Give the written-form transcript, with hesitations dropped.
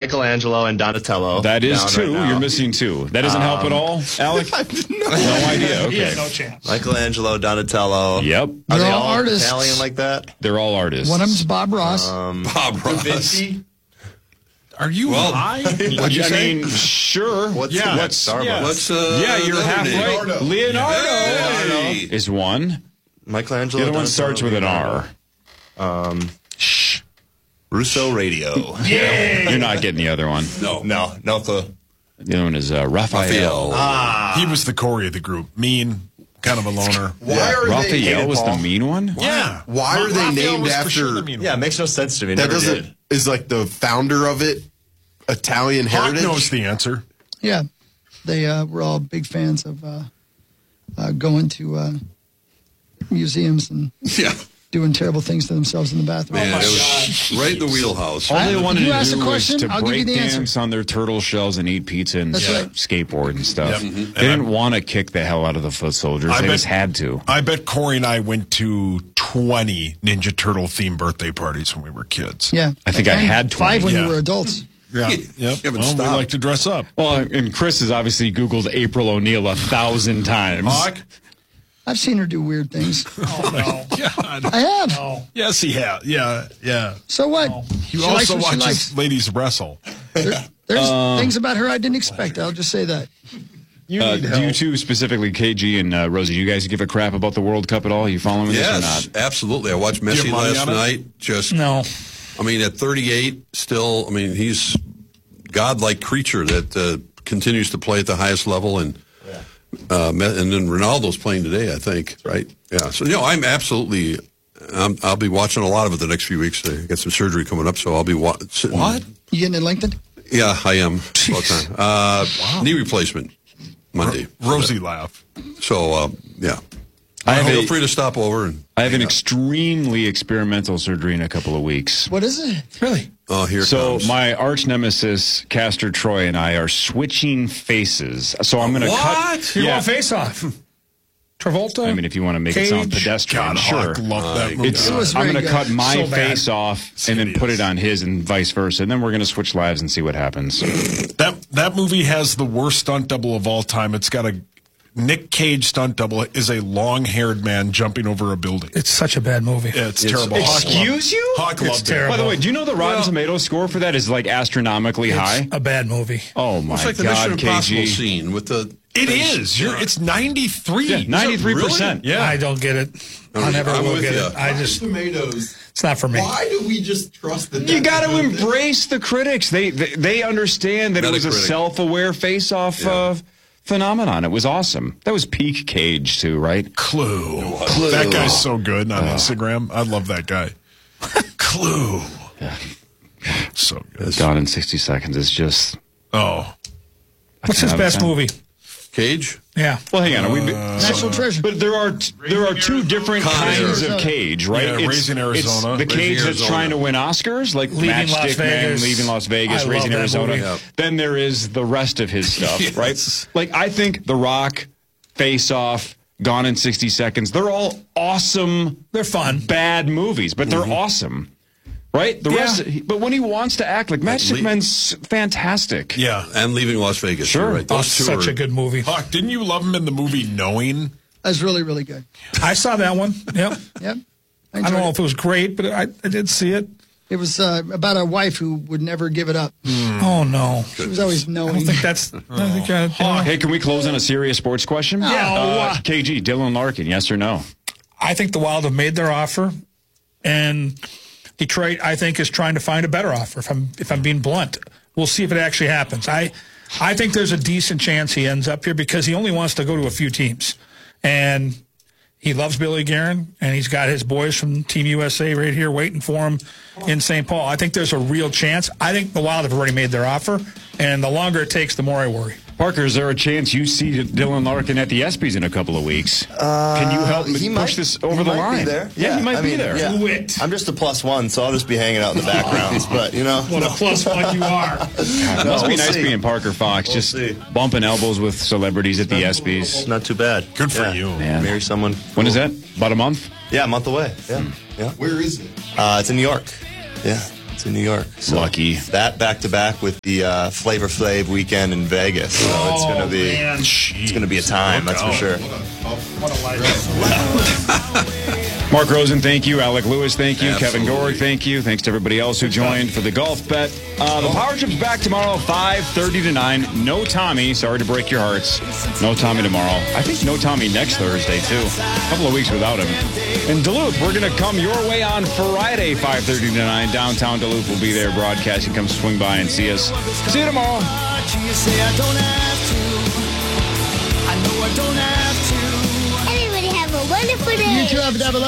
Michelangelo and Donatello. That is down two. Right, you're missing two. That doesn't help at all, Alec? No idea. Okay. Yeah, no chance. Michelangelo, Donatello. Yep. Are They're they all all artists. Italian like that? They're all artists. One of them's Bob Ross. Bob Ross. Vinci? Are you high? What'd you say? I mean, sure. What's yeah. What's Starbucks? Yeah. You're the other half name? right. Leonardo Hey. is one. Michelangelo. The other one Donatello, starts with an R. Russo Radio. You're not getting the other one. No clue. The other one is Raphael. He was the Corey of the group. Mean, kind of a loner. Why are Raphael was the mean one? Yeah. Why are they Raphael named was for after? sure the mean Yeah, it one. makes no sense to me. That Never doesn't did. is like the founder of it Italian Hawk heritage. knows the answer. Yeah, they were all big fans of going to museums and Yeah, doing terrible things to themselves in the bathroom. man, it was right in the wheelhouse. All they wanted You to asked do a was question, to I'll give you break the answer. dance on their turtle shells and eat pizza and That's right. skateboard and stuff. Yep. They didn't want to kick the hell out of the foot soldiers. They just had to. I bet Corey and I went to 20 Ninja Turtle themed birthday parties when we were kids. Yeah, I think I And had 5 when Yeah. you were adults. Yeah. Yep. haven't Well, we stopped. like to dress up. Well, and Chris has obviously Googled April O'Neil 1,000 times. Hawk? I've seen her do weird things. Oh, no. God. I have. No. Yes, he has. Yeah, yeah. So what? You She likes also what she watches likes. ladies wrestle. There's things about her I didn't expect. I'll just say that. Do you two specifically, KG and Rosie, you guys give a crap about the World Cup at all? You following this or Yes, not? absolutely. I watched you have Messi money last on it? night. Just, No. I mean, at 38, still, I mean, he's godlike creature that continues to play at the highest level, and then Ronaldo's playing today, I think, right? Yeah. So, I'm absolutely. I'll be watching a lot of it the next few weeks. I got some surgery coming up, so I'll be sitting. What? You getting it lengthened? Yeah, I am. All the time. Knee replacement Monday. Rosie laugh. So, yeah. Feel free to stop over. And I have an extremely experimental surgery in a couple of weeks. What is it? Really? oh, here it So comes. my arch nemesis, Castor Troy, and I are switching faces. So I'm going to cut. You're Yeah. going face off. Travolta? I mean, if you want to make it sound Cage? pedestrian, God, sure. Hawk loved that movie. It was I'm very going to good. cut my So bad. face off and then put it on his and vice versa. And then we're going to switch lives and see what happens. That movie has the worst stunt double of all time. It's got a Nick Cage stunt double is a long-haired man jumping over a building. It's such a bad movie. It's terrible. Hawk Excuse you? Hawk It's loved it. terrible. By the way, do you know the Rotten Tomatoes score for that is like astronomically high? It's a bad movie. Oh my It's like the God, Mission Impossible KG. scene with the. It is. It's 93. Yeah, 93%. Yeah. I don't get it. I never I'm will with get you. it. I just, Tomatoes. it's not for me. Why do we just trust the? You got to embrace the critics. They understand that it was a Metacritic. self-aware face-off phenomenon. It was awesome. That was peak Cage too, right? Clue. That guy's so good on Instagram. I love that guy. Clue. So good. Gone in 60 Seconds is just. Oh. What's his best movie? Cage? Yeah. Well, hang on. National Treasure. But there are two different kinds of Cage, right? Yeah, Raising Arizona. It's the Cage Raising that's Arizona. trying to win Oscars, like Leaving Las Matchstick Man, Vegas. Leaving Las Vegas, I love Raising that Arizona. movie. Yeah. Then there is the rest of his stuff, Yes. right? Like, I think The Rock, Face Off, Gone in 60 Seconds, they're all awesome, They're fun. bad movies, but they're awesome. Right? The rest, but when he wants to act like Matchstick Man's fantastic. Yeah. And Leaving Las Vegas. Sure. You're right. Oh, Those two such are, a good movie. Hawk, didn't you love him in the movie Knowing? That's really, really good. I saw that one. Yep. Yep. I enjoyed don't know it. if it was great, but I did see it. It was about a wife who would never give it up. Oh, no. She was always I knowing. don't think that's. I think Hey, can we close on a serious sports question? Yeah. KG, Dylan Larkin, yes or no? I think the Wild have made their offer, and Detroit, I think, is trying to find a better offer. If I'm being blunt, we'll see if it actually happens. I think there's a decent chance he ends up here because he only wants to go to a few teams, and he loves Billy Guerin, and he's got his boys from Team USA right here waiting for him in St. Paul. I think there's a real chance. I think the Wild have already made their offer, and the longer it takes, the more I worry. Parker, is there a chance you see Dylan Larkin at the ESPYs in a couple of weeks? Can you help he push might- this over he the might line? Be there. Yeah, he might I be mean, there. yeah. Do it. I'm just a +1, so I'll just be hanging out in the backgrounds. But What a plus one you are. It must be we'll nice see. being Parker Fox, just see. bumping elbows with celebrities at the ESPYs. not too bad. Good for Yeah. you. Man. Marry someone. When is that? About a month? Yeah, a month away. Yeah. Yeah. Where is it? It's in New York. Yeah. to New York. So Lucky. that back to back with the Flavor Flav weekend in Vegas. So it's gonna be it's gonna be a time, that's for sure. Mark Rosen, thank you. Alec Lewis, thank you. Absolutely. Kevin Gorg, thank you. Thanks to everybody else who joined for the golf bet. The Power Trip's back tomorrow, 5:30 to 9. No Tommy. Sorry to break your hearts. No Tommy tomorrow. I think no Tommy next Thursday, too. A couple of weeks without him. In Duluth, we're going to come your way on Friday, 5:30 to 9. Downtown Duluth will be there broadcasting. Come swing by and see us. See you tomorrow. Everybody have a wonderful day. You too, have a